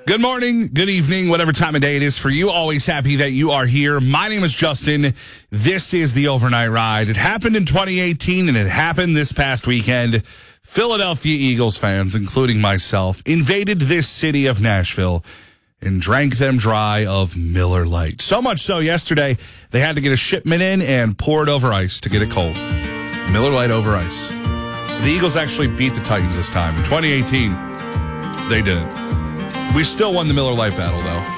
Good morning, good evening, whatever time of day it is for you. Always happy that you are here. My name is Justin. This is the Overnight Ride. It happened in 2018, and it happened this past weekend. Philadelphia Eagles fans, including myself, invaded this city of Nashville and drank them dry of Miller Lite. So much so, yesterday, they had to get a shipment in and pour it over ice to get it cold. Miller Lite over ice. The Eagles actually beat the Titans this time. In 2018, they didn't. We still won the Miller Lite battle, though.